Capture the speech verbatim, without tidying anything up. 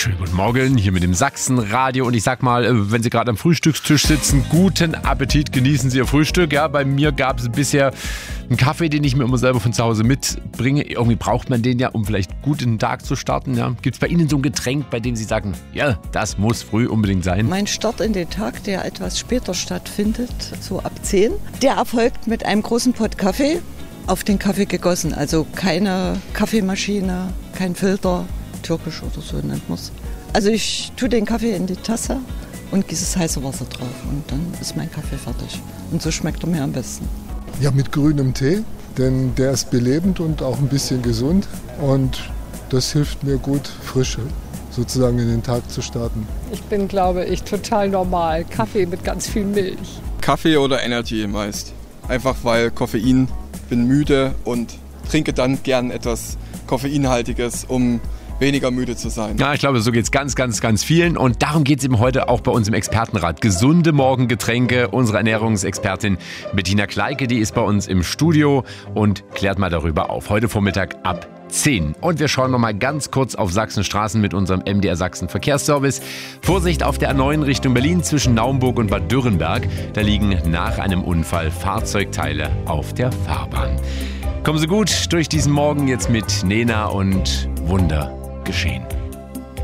Schönen guten Morgen, hier mit dem Sachsenradio. Und ich sag mal, wenn Sie gerade am Frühstückstisch sitzen, guten Appetit, genießen Sie Ihr Frühstück. Ja, bei mir gab es bisher einen Kaffee, den ich mir immer selber von zu Hause mitbringe. Irgendwie braucht man den ja, um vielleicht gut in den Tag zu starten. Ja. Gibt es bei Ihnen so ein Getränk, bei dem Sie sagen, ja, das muss früh unbedingt sein? Mein Start in den Tag, der etwas später stattfindet, so ab zehn, der erfolgt mit einem großen Pott Kaffee auf den Kaffee gegossen. Also keine Kaffeemaschine, kein Filter. Türkisch oder so nennt man es. Also ich tue den Kaffee in die Tasse und gieße das heiße Wasser drauf und dann ist mein Kaffee fertig. Und so schmeckt er mir am besten. Ja, mit grünem Tee, denn der ist belebend und auch ein bisschen gesund und das hilft mir gut, Frische sozusagen in den Tag zu starten. Ich bin, glaube ich, total normal. Kaffee mit ganz viel Milch. Kaffee oder Energy meist. Einfach weil Koffein, bin müde und trinke dann gern etwas Koffeinhaltiges, um weniger müde zu sein. Ja, ich glaube, so geht es ganz, ganz, ganz vielen. Und darum geht es eben heute auch bei uns im Expertenrat. Gesunde Morgengetränke. Unsere Ernährungsexpertin Bettina Kleike, die ist bei uns im Studio und klärt mal darüber auf. Heute Vormittag ab zehn. Und wir schauen noch mal ganz kurz auf Sachsenstraßen mit unserem M D R Sachsen Verkehrsservice. Vorsicht auf der A neun Richtung Berlin zwischen Naumburg und Bad Dürrenberg. Da liegen nach einem Unfall Fahrzeugteile auf der Fahrbahn. Kommen Sie gut durch diesen Morgen jetzt mit Nena und Wunder geschehen.